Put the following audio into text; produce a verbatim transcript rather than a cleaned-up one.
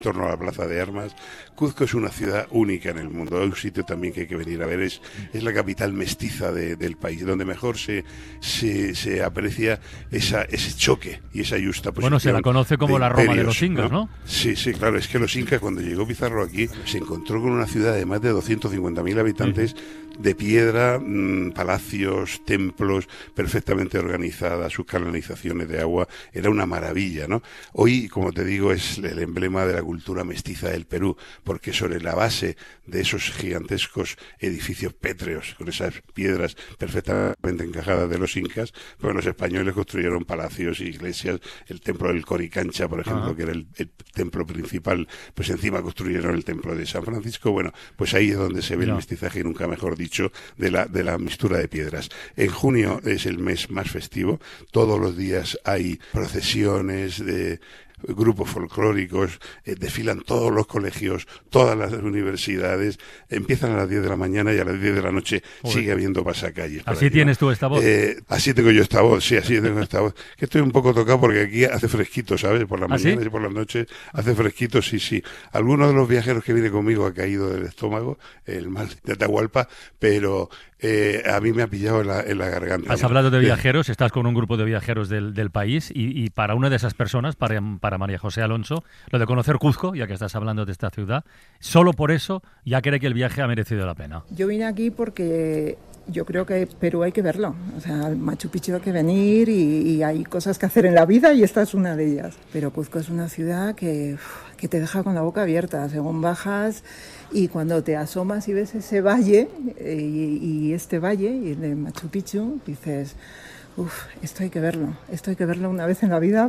torno a la Plaza de Armas. Cuzco es una ciudad única en el mundo, es un sitio también que hay que venir a ver, es, es la capital mestiza de, del país, donde mejor se, se, se aprecia esa, ese choque y esa justaposición. Bueno, se la conoce como la Roma de los incas, ¿no? Sí, sí, claro, es que los incas, cuando llegó Pizarro aquí, se encontró con una ciudad de más de doscientos cincuenta mil habitantes, uh-huh. de piedra, mmm, palacios, templos, perfectamente organizadas, sus canalizaciones de agua, era una maravilla, ¿no? Hoy, como te digo, es el emblema de la cultura mestiza del Perú, porque sobre la base de esos gigantescos edificios pétreos, con esas piedras perfectamente encajadas de los incas, pues los españoles construyeron palacios y iglesias, el templo del Coricancha, por ejemplo, Ajá. que era el, el templo principal, pues encima construyeron el templo de San Francisco. Bueno, pues ahí es donde se ve no. el mestizaje, nunca mejor dicho, de la, de la mixtura de piedras. En junio es el mes más festivo, todos los días hay procesiones de grupos folclóricos, eh, desfilan todos los colegios, todas las universidades, empiezan a las diez de la mañana y a las diez de la noche Uy. sigue habiendo pasacalles. ¿Así aquí, tienes ¿no? tú esta voz? Eh, así tengo yo esta voz, sí, así tengo esta voz. Que estoy un poco tocado porque aquí hace fresquito, ¿sabes? Por la ¿Ah, mañana sí? y por las noches hace fresquito, sí, sí. Algunos de los viajeros que viene conmigo ha caído del estómago, el mal de Atahualpa, pero eh, a mí me ha pillado en la, en la garganta. Has ¿no? hablado de viajeros, estás con un grupo de viajeros del, del país y, y para una de esas personas, para, para María José Alonso, lo de conocer Cuzco, ya que estás hablando de esta ciudad, solo por eso ya cree que el viaje ha merecido la pena. Yo vine aquí porque yo creo que Perú hay que verlo. O sea, al Machu Picchu hay que venir y, y hay cosas que hacer en la vida y esta es una de ellas. Pero Cuzco es una ciudad que, que te deja con la boca abierta según bajas y cuando te asomas y ves ese valle y, y este valle y el de Machu Picchu, dices... Uf, esto hay que verlo, esto hay que verlo una vez en la vida